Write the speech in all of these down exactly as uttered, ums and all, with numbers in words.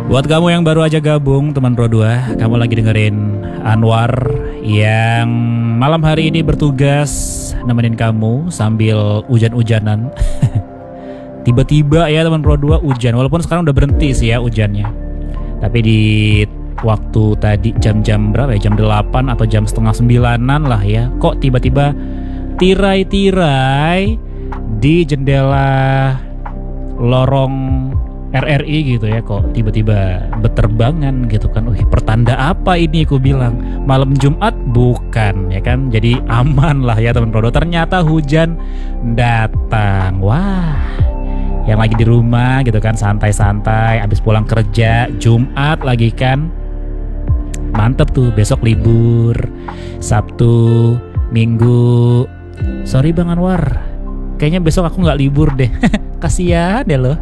Buat kamu yang baru aja gabung teman Pro dua, kamu lagi dengerin Anwar yang malam hari ini bertugas nemenin kamu sambil hujan-hujanan. Tiba-tiba ya teman Pro dua hujan, walaupun sekarang udah berhenti sih ya hujannya. Tapi di waktu tadi jam-jam berapa ya, jam delapan atau jam setengah sembilanan lah ya, kok tiba-tiba tirai-tirai di jendela lorong R R I gitu ya, kok tiba-tiba berterbangan gitu kan. Wih, pertanda apa ini, aku bilang malam Jumat bukan ya kan, jadi aman lah ya teman Pro. Ternyata hujan datang. Wah, yang lagi di rumah gitu kan, santai-santai abis pulang kerja Jumat lagi kan, mantep tuh. Besok libur Sabtu Minggu. Sorry Bang Anwar, kayaknya besok aku gak libur deh. Kasian deh lo.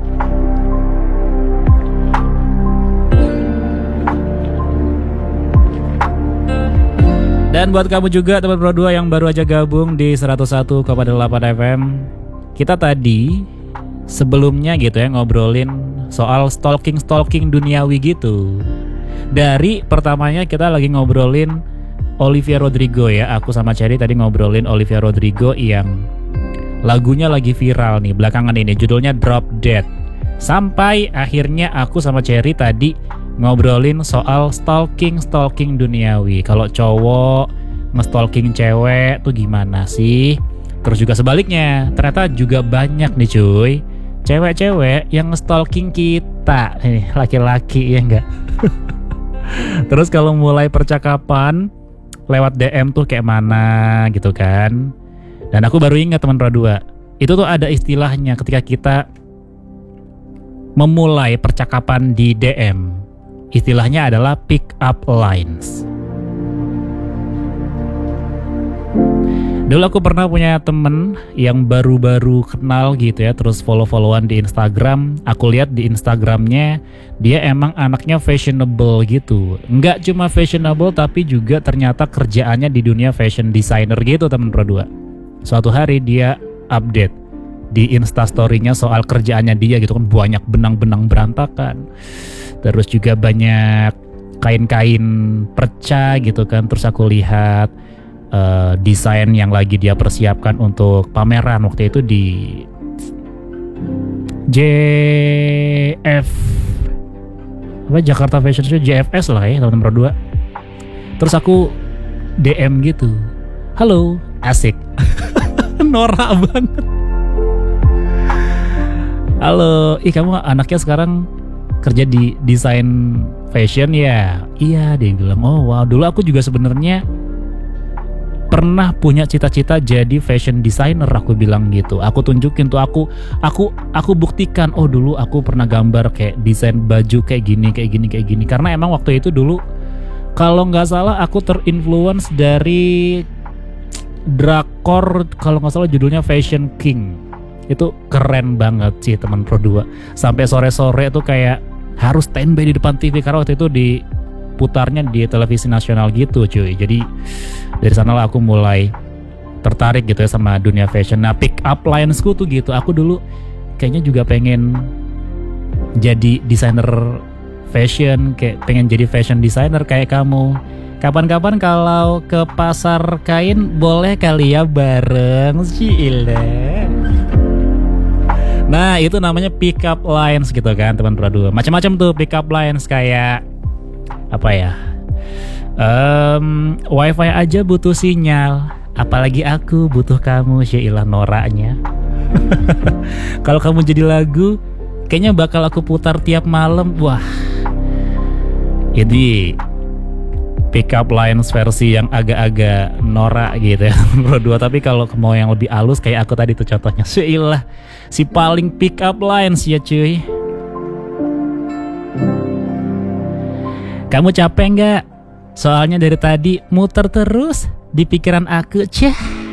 Dan buat kamu juga teman Pro dua yang baru aja gabung di seratus satu koma delapan F M, kita tadi sebelumnya gitu ya ngobrolin soal stalking-stalking duniawi gitu. Dari pertamanya kita lagi ngobrolin Olivia Rodrigo ya. Aku sama Cherry tadi ngobrolin Olivia Rodrigo yang lagunya lagi viral nih belakangan ini, judulnya Drop Dead. Sampai akhirnya aku sama Cherry tadi ngobrolin soal stalking-stalking duniawi. Kalau cowok nge-stalking cewek tuh gimana sih? Terus juga sebaliknya, ternyata juga banyak nih cuy, cewek-cewek yang nge-stalking kita, eh, laki-laki ya enggak? Terus kalau mulai percakapan lewat D M tuh kayak mana gitu kan. Dan aku baru ingat teman Pro dua, itu tuh ada istilahnya ketika kita memulai percakapan di D M. Istilahnya adalah pick up lines. Dulu aku pernah punya temen yang baru-baru kenal gitu ya, terus follow-followan di Instagram. Aku lihat di Instagramnya dia emang anaknya fashionable gitu. Nggak cuma fashionable tapi juga ternyata kerjaannya di dunia fashion designer gitu temen Pro dua. Suatu hari dia update di Instastory-nya soal kerjaannya dia gitu kan, banyak benang-benang berantakan. Terus juga banyak kain-kain perca gitu kan. Terus aku lihat uh, desain yang lagi dia persiapkan untuk pameran waktu itu di J F apa Jakarta Fashion Show, J F S lah ya teman-teman Pro dua. Terus aku D M gitu, halo, asik. Norak banget. Halo, ih kamu anaknya sekarang kerja di desain fashion ya? Iya, dia bilang. Oh wow, dulu aku juga sebenarnya pernah punya cita-cita jadi fashion designer, aku bilang gitu. Aku tunjukin tuh, aku aku aku buktikan. Oh dulu aku pernah gambar kayak desain baju kayak gini, kayak gini, kayak gini. Karena emang waktu itu dulu kalau nggak salah aku terinfluence dari drakor, kalau nggak salah judulnya Fashion King. Itu keren banget sih teman Pro dua. Sampai sore-sore tuh kayak harus standby di depan T V karena waktu itu diputarnya di televisi nasional gitu cuy. Jadi dari sanalah aku mulai tertarik gitu ya sama dunia fashion. Nah, pick up linesku tuh gitu. Aku dulu kayaknya juga pengen jadi desainer fashion, kayak pengen jadi fashion designer kayak kamu. Kapan-kapan kalau ke pasar kain boleh kali ya bareng sih Ila. Nah itu namanya pick up lines gitu kan teman Pro dua. Macam-macam tuh pick up lines, kayak apa ya, um, wifi aja butuh sinyal, apalagi aku butuh kamu. Syailah noraknya. Kalau kamu jadi lagu kayaknya bakal aku putar tiap malam. Wah, jadi pick up lines versi yang agak-agak norak gitu ya Pro dua. Tapi kalau mau yang lebih halus kayak aku tadi tuh contohnya, syailah si paling pick up lines ya cuy. Kamu capek nggak? Soalnya dari tadi muter terus di pikiran aku, cah.